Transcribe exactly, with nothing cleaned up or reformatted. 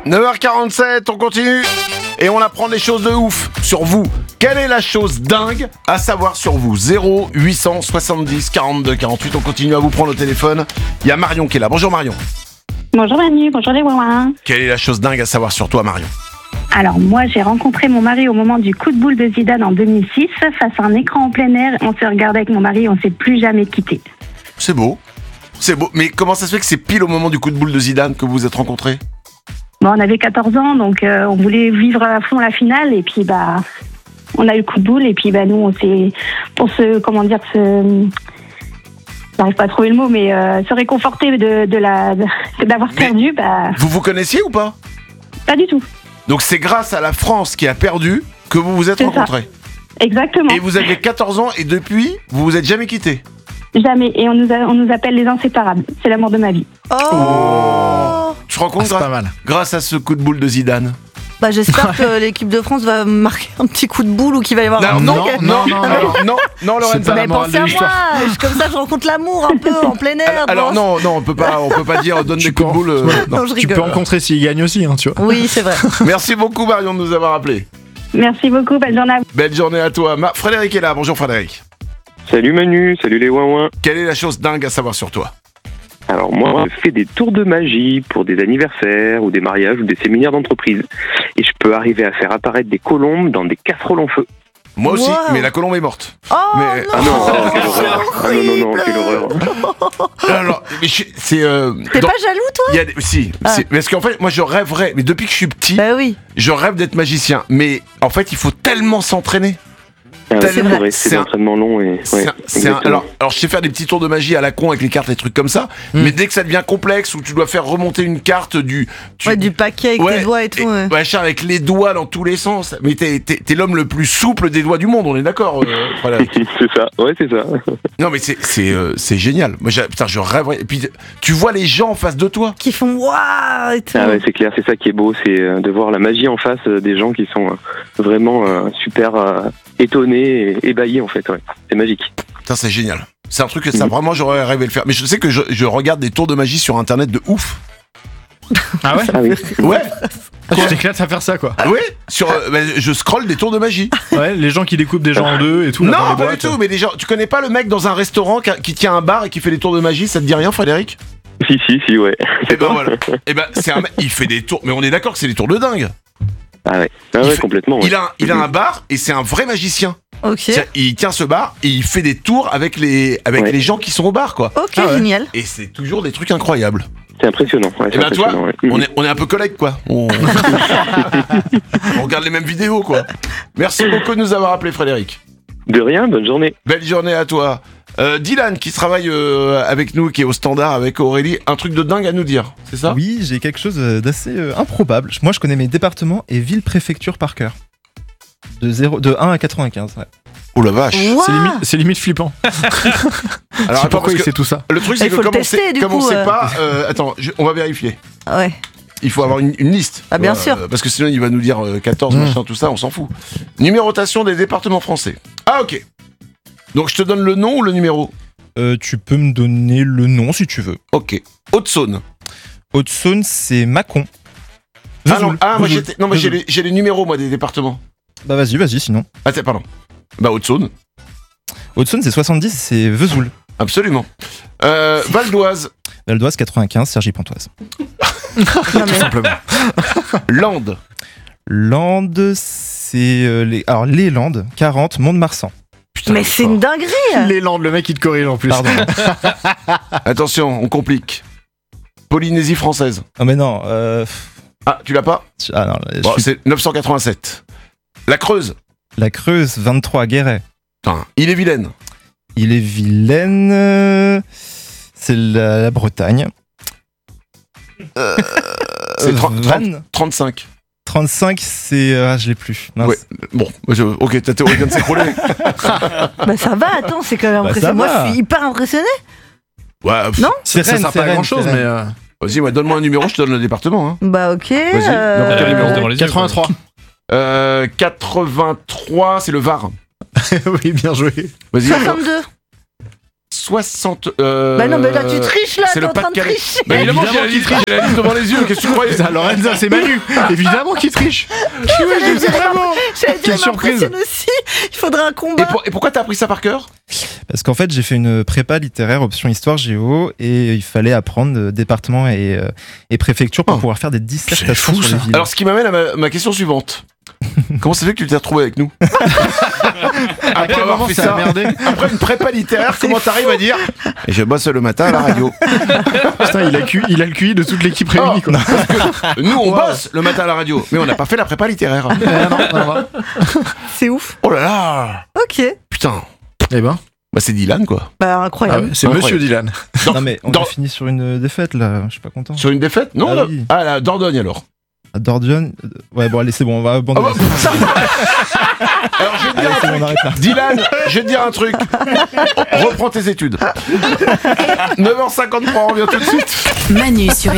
neuf heures quarante-sept, on continue et on apprend des choses de ouf sur vous. Quelle est la chose dingue à savoir sur vous? Zéro huit cent soixante-dix quarante-deux quarante-huit, on continue à vous prendre au téléphone. Il y a Marion qui est là. Bonjour Marion. Bonjour Manu, bonjour les Wawa. Quelle est la chose dingue à savoir sur toi Marion? Alors moi j'ai rencontré mon mari au moment du coup de boule de Zidane en deux mille six face à un écran en plein air. On s'est regardé avec mon mari et on s'est plus jamais quitté. C'est beau, c'est beau. Mais comment ça se fait que c'est pile au moment du coup de boule de Zidane que vous vous êtes rencontrés? Bon, on avait quatorze ans donc euh, on voulait vivre à fond la finale et puis bah on a eu le coup de boule et puis bah nous on s'est pour se comment dire se j'arrive pas à trouver le mot mais euh, se réconforter de, de la de, d'avoir mais perdu. Bah vous vous connaissiez ou pas? Pas du tout. Donc c'est grâce à la France qui a perdu que vous vous êtes c'est rencontrés. Ça. Exactement. Et vous aviez quatorze ans et depuis vous vous êtes jamais quittés? Jamais. Et on nous, a, on nous appelle les inséparables. C'est l'amour de ma vie. Oh, oh. Tu te rends compte, ah, c'est grâce, pas mal. grâce à ce coup de boule de Zidane? Bah j'espère que l'équipe de France va marquer un petit coup de boule ou qu'il va y avoir non, un non, non, non, non, non, non, non, Lorenza. Mais pensez à moi, comme ça je rencontre l'amour un peu en plein air. Alors, alors non, non, on peut pas, on peut pas dire donne des coups de boule. Euh, non. Non, je tu peux rencontrer s'il gagne aussi, hein, tu vois. Oui, c'est vrai. Merci beaucoup Marion de nous avoir appelés. Merci beaucoup, belle journée à vous. Belle journée à toi. Ma- Frédéric est là. Bonjour Frédéric. Salut Manu, salut les ouin-ouin. Quelle est la chose dingue à savoir sur toi? Alors moi, je fais des tours de magie pour des anniversaires ou des mariages ou des séminaires d'entreprise. Et je peux arriver à faire apparaître des colombes dans des casseroles en feu. Moi aussi, wow. Mais la colombe est morte. Oh mais... non, ah non, oh, quelle horreur. Ah non, non, non, quelle horreur. Alors, mais je, c'est... Euh, T'es dans... pas jaloux toi? Il y a des... Si, ah. c'est... parce qu'en fait, moi je rêverais, mais depuis que je suis petit, bah oui. je rêve d'être magicien. Mais en fait, il faut tellement s'entraîner. Ah, c'est vrai, c'est un entraînement long et c'est ouais, un, c'est un, alors, alors je sais faire des petits tours de magie à la con avec les cartes, les trucs comme ça, mm. mais dès que ça devient complexe où tu dois faire remonter une carte du tu, ouais, du paquet avec ouais, tes doigts et tout, ouais. Ouais, avec les doigts dans tous les sens. Mais t'es, t'es, t'es l'homme le plus souple des doigts du monde, on est d'accord? euh, voilà. C'est ça, ouais, c'est ça. Non mais c'est c'est euh, c'est génial. Moi, putain, je rêverais. Et puis tu vois les gens en face de toi qui font waouh et tout. Ah ouais, c'est clair, c'est ça qui est beau, c'est euh, de voir la magie en face euh, des gens qui sont euh, vraiment euh, super euh, étonnés et ébahis en fait. Ouais. C'est magique. Putain, c'est génial. C'est un truc que ça, mmh. vraiment, j'aurais rêvé de le faire. Mais je sais que je, je regarde des tours de magie sur internet de ouf. Ah ouais? Ah oui. Ouais. Ah, tu t'éclates à faire ça quoi. Ah ouais. Sur, euh, bah, je scrolle des tours de magie. Ouais, les gens qui découpent des gens en deux et tout. Non, là, pas du tout. Mais des gens, tu connais pas le mec dans un restaurant qui, qui tient un bar et qui fait des tours de magie? Ça te dit rien, Frédéric? Si, si, si, ouais. Et ben voilà. Et ben c'est un mec, il fait des tours. Mais on est d'accord que c'est des tours de dingue. Ah ouais. Ah ouais, il fait, complètement. Ouais. Il a, il a un bar et c'est un vrai magicien. Ok. Il tient ce bar et il fait des tours avec les, avec ouais. les gens qui sont au bar, quoi. Ok, ah ouais. Génial. Et c'est toujours des trucs incroyables. C'est impressionnant. Ouais, et ben toi, ouais. on, est, on est un peu collègues, quoi. On... on regarde les mêmes vidéos, quoi. Merci beaucoup de nous avoir appelés, Frédéric. De rien, bonne journée. Belle journée à toi. Euh, Dylan, qui travaille euh, avec nous, qui est au standard avec Aurélie, un truc de dingue à nous dire, c'est ça? Oui, j'ai quelque chose d'assez euh, improbable. Moi, je connais mes départements et villes-préfectures par cœur. De, zéro, de un à quatre-vingt-quinze, ouais. Oh la vache. C'est limite, c'est limite flippant. Alors pourquoi il sait tout ça? Le truc c'est il que faut comme, le on tester, sait, du comme coup, on sait euh... pas, euh, attends, je, on va vérifier. Ouais. Il faut avoir une, une liste. Ah bien euh, sûr. Parce que sinon il va nous dire euh, quatorze, mmh. machin, tout ça, on s'en fout. Numérotation des départements français. Ah ok. Donc je te donne le nom ou le numéro? euh, Tu peux me donner le nom si tu veux. Ok. Haute-Saône. Haute-Saône, c'est Mâcon. Vesoul. Ah non, ah, moi, j'ai, non, moi j'ai, les, j'ai les numéros moi des départements. Bah vas-y, vas-y sinon. Ah pardon. Bah Haute-Saône. Haute-Saône c'est soixante-dix, c'est Vesoul. Absolument. Euh, Val d'Oise. Val d'Oise quatre-vingt-quinze, Cergy-Pontoise. Non, mais... Tout simplement. Landes. Landes, c'est euh, les alors les Landes, quarante, Mont-de-Marsan. Putain, mais c'est fort. Une dinguerie. Les Landes, le mec il te corrige en plus. Pardon. Attention, on complique. Polynésie française. Ah mais non. Euh... Ah, tu l'as pas? Ah non. Bon, suis... c'est neuf cent quatre-vingt-sept. La Creuse. La Creuse, vingt-trois, Guéret. Putain, Ille-et-Vilaine. Ille-et-Vilaine, euh, c'est la, la Bretagne. Euh, c'est trente, trente, trente-cinq. trente-cinq, c'est... Ah, je l'ai plus. Ouais. Bon, ok, ta théorie vient de s'écrouler. Bah ça va, attends, c'est quand même bah, impressionnant. Moi, je suis hyper impressionné. Ouais, pff, non c'est ça sert pas à grand chose, mais... Euh... Vas-y, ouais, donne-moi un numéro, je te donne le département. Hein. Bah ok. Vas-y, euh... quel numéro? quatre-vingt-trois. Euh, quatre-vingt-trois, c'est le Var. Oui, bien joué. Vas-y. soixante-deux. soixante. Euh... Bah non, mais là, tu triches, là, c'est t'es le en train de Pas-de-Calais. tricher. Bah évidemment, j'ai la Évidemment liste, qu'il j'ai la liste devant les yeux, qu'est-ce que tu croyais? Putain, Lorenza, c'est Manu. Évidemment qu'il triche. Oui, je sais vraiment. J'allais dire, Quelle il surprise. m'impressionne aussi. Il faudrait un Et, combat. pour- et pourquoi t'as appris ça par cœur? Parce qu'en fait, j'ai fait une prépa littéraire, option histoire géo, et il fallait apprendre euh, département et, euh, et préfecture pour Oh. pouvoir faire des dissertations fou, sur ça. les villes. Alors, ce qui m'amène à ma, ma question suivante. Comment ça fait que tu t'es retrouvé avec nous? À quel moment fait ça ça, a merdé? après une prépa littéraire, comment t'arrives à dire et je bosse le matin à la radio? Putain, il a, Q, il a le Q I de toute l'équipe réunie, quoi. Nous, on bosse le matin à la radio, mais on n'a pas fait la prépa littéraire. Eh non, non, non. C'est ouf. Oh là là! Ok. Putain, Eh ben, bah c'est Dylan quoi. Bah, ah incroyable. ouais, c'est Incroyable. Monsieur Dylan. Dans- Non, mais on dans- a fini sur une défaite là, je suis pas content. Sur une défaite? Non, Ah là- oui. ah la Dordogne alors. À Dordion, euh, ouais, bon, allez, c'est bon, on va Ah abandonner. bah, ça- Alors je vais te Allez, dire c'est un bon, on truc. arrête là. Dylan, je vais te dire un truc. Reprends tes études. neuf heures cinquante-trois, on revient tout de suite. Manu sur